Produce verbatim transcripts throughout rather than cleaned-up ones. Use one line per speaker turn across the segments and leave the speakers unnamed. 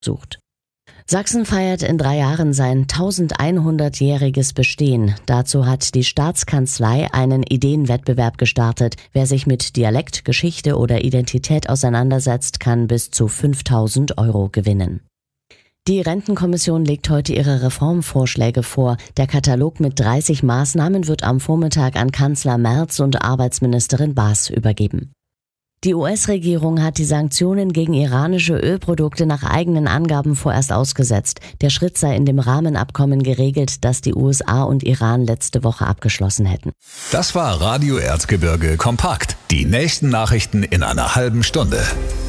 sucht. Sachsen feiert in drei Jahren sein elfhundertjähriges Bestehen. Dazu hat die Staatskanzlei einen Ideenwettbewerb gestartet. Wer sich mit Dialekt, Geschichte oder Identität auseinandersetzt, kann bis zu fünftausend Euro gewinnen. Die Rentenkommission legt heute ihre Reformvorschläge vor. Der Katalog mit dreißig Maßnahmen wird am Vormittag an Kanzler Merz und Arbeitsministerin Baas übergeben. Die U S-Regierung hat die Sanktionen gegen iranische Ölprodukte nach eigenen Angaben vorerst ausgesetzt. Der Schritt sei in dem Rahmenabkommen geregelt, das die U S A und Iran letzte Woche abgeschlossen hätten.
Das war Radio Erzgebirge kompakt. Die nächsten Nachrichten in einer halben Stunde.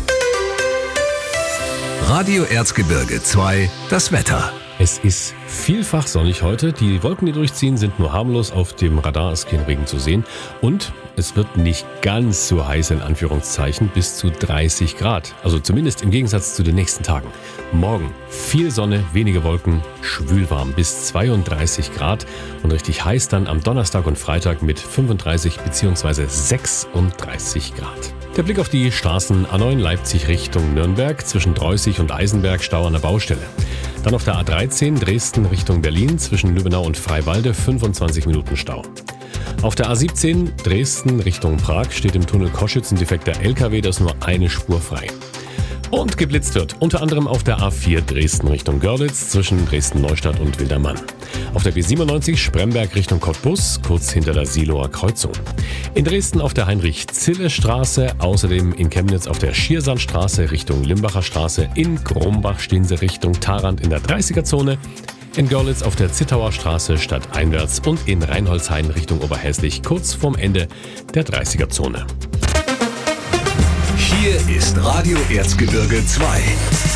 Radio Erzgebirge zwei, das Wetter.
Es ist vielfach sonnig heute. Die Wolken, die durchziehen, sind nur harmlos. Auf dem Radar ist kein Regen zu sehen. Und es wird nicht ganz so heiß, in Anführungszeichen, bis zu dreißig Grad. Also zumindest im Gegensatz zu den nächsten Tagen. Morgen viel Sonne, wenige Wolken, schwülwarm bis zweiunddreißig Grad. Und richtig heiß dann am Donnerstag und Freitag mit fünfunddreißig bzw. sechsunddreißig Grad. Der Blick auf die Straßen A neun Leipzig Richtung Nürnberg, zwischen Dreußig und Eisenberg Stau an der Baustelle. Dann auf der A dreizehn Dresden Richtung Berlin, zwischen Lübbenau und Freiwalde fünfundzwanzig Minuten Stau. Auf der A siebzehn Dresden Richtung Prag steht im Tunnel Koschitz ein defekter L K W, das nur eine Spur frei. Und geblitzt wird, unter anderem auf der A vier Dresden Richtung Görlitz, zwischen Dresden-Neustadt und Wildermann. Auf der B siebenundneunzig Spremberg Richtung Cottbus, kurz hinter der Siloer Kreuzung. In Dresden auf der Heinrich-Zille-Straße, außerdem in Chemnitz auf der Schiersandstraße Richtung Limbacher Straße, in Grumbach stehen sie Richtung Tharand in der dreißiger-Zone, in Görlitz auf der Zittauer Straße stadteinwärts und in Reinholzhain Richtung Oberhäslich kurz vorm Ende der dreißiger-Zone.
Hier ist Radio Erzgebirge zwei.